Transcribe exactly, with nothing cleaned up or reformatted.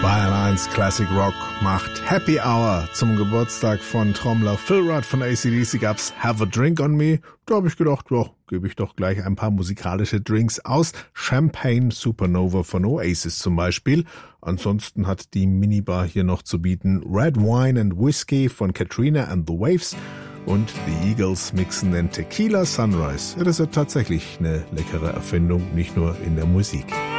Bayern eins Classic Rock macht Happy Hour. Zum Geburtstag von Trommler Phil Rudd von A C D C gab's Have a Drink on Me. Da habe ich gedacht, ja, gebe ich doch gleich ein paar musikalische Drinks aus. Champagne Supernova von Oasis zum Beispiel. Ansonsten hat die Minibar hier noch zu bieten Red Wine and Whiskey von Katrina and the Waves. Und die Eagles mixen den Tequila Sunrise. Ja, das ist ja tatsächlich eine leckere Erfindung, nicht nur in der Musik.